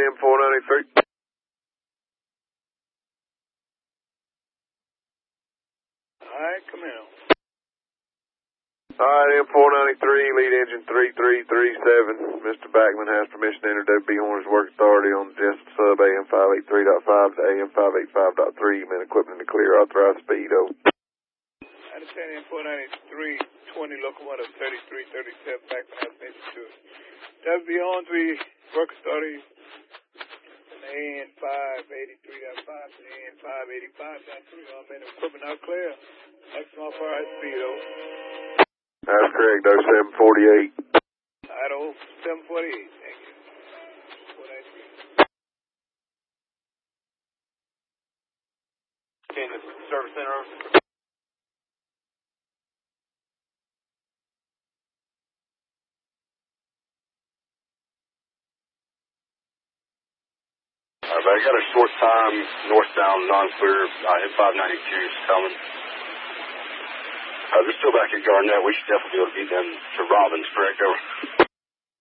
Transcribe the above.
M493. Alright, come in. Alright, M493, lead engine 3337. Mr. Backman has permission to enter WB Horner's work authority on the Jessup sub AM 583.5 to AM 585.3. Man, equipment to clear, authorized speed, over. I understand M493, 20 locomotive 3337, Backman has permission to it. WB Horner's work authority from the AN 583.5 to the AN 585.3. All men equipment out clear. Maximum authorized speed, over. That's correct, 0748. Idaho 748, thank you. 493. Okay, the service center. I got a short time northbound non-clear, M592 is coming. They're still back at Garnett. We should definitely be able to beat them to Robbins, correct? Over.